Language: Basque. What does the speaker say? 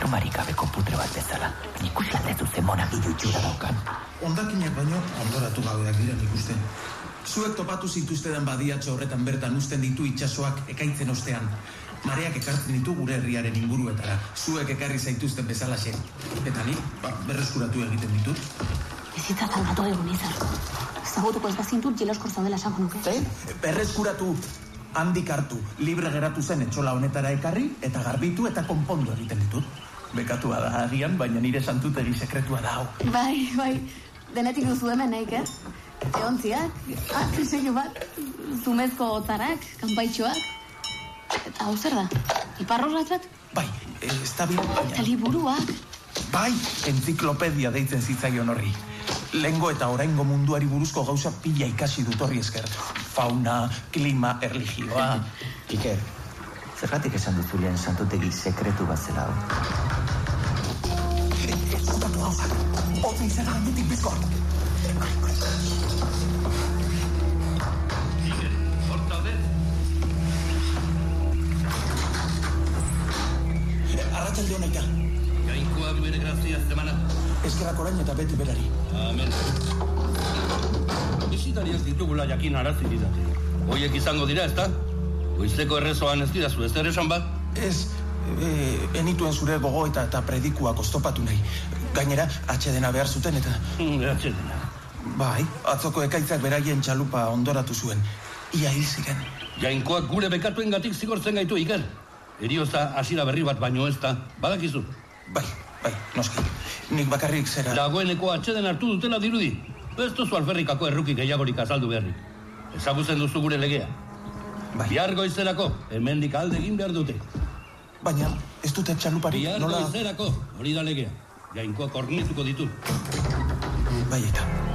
Formarik gabeko putre bat bezala. Ikusten ez duzen monagilu itxura daukan. Hondakinak baino ondoratu gabeak dira nik uste. Zuek topatu zituztedan badiatxo horretan bertan uzten ditu itsasoak ekaitzen ostean. Mareak ekartzen ditu gure herriaren inguruetara. Zuek ekarri zaituzten bezalaxe. Eta nik, berreskuratu egiten ditut. Ez hitzat aldatu egun izan. Zagutuko ez bazintut jeloskor zaudela esango nuke. Berreskuratu, handik hartu, libre geratu zen etxola honetara ekarri, eta garbitu eta konpondu egiten ditut. Bekatua da agian, baina nire santutegi sekretua da hau. Bai, denetik duzu hemen naik, Eontziak, diseinu bat, zumezko otzarak, kanpaitxoak. Eta hau zer da? Iparrorratz bat? Bai, ez da bil, baina... Eta liburuak? Bai, entziklopedia deitzen zitzaion horri. Lengo eta oraingo munduari buruzko gauza pila ikasi dut horri esker. Fauna, klima, erlijioa... Iker, zergatik esan duzu lehen santutegi sekretu bat zela hau? Eskutatu gauzak, hotza izan gandutik bizkor. Iker, hortaude? Arratsalde hona ika. Jainkoak bere grazia zemana. Eskerrak orain eta beti berari. Amen. Bisitariak ditugula jakin arazi didate. Hoiek izango dira, ezta? Goizeko errezoan ez didazu, ez esan bat? Ez, enituen zure gogoeta eta predikuak oztopatu nahi. Gainera, atxedena behar zuten eta... Atxedena. Bai, atzoko ekaitzak beraien txalupa ondoratu zuen. Ia hil ziren. Jainkoak gure bekatuen gatik zigortzen gaitu, Iker. Erioza hasiera berri bat baino ez da, badakizu. Bai, noski. Nik bakarrik zera... Dagoeneko atxeden hartu dutela dirudi. Ez duzu alferrikako erruki gehiagorik azaldu beharrik. Ezagutzen duzu gure legea. Bai. Bihar goizerako, hemendik alde egin behar dute. Baina, ez dute txalupari... Bihar goizerako, hori da legea. Jainkoak hornituko ditu. Bai eta...